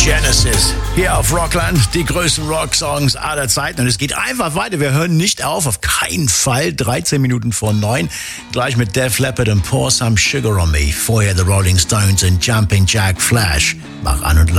Genesis. Hier auf Rockland, die größten Rock-Songs aller Zeiten. Und es geht einfach weiter. Wir hören nicht auf keinen Fall. 13 Minuten vor 9. Gleich mit Def Leppard und Pour Some Sugar on Me. Vorher The Rolling Stones und Jumping Jack Flash. Mach an und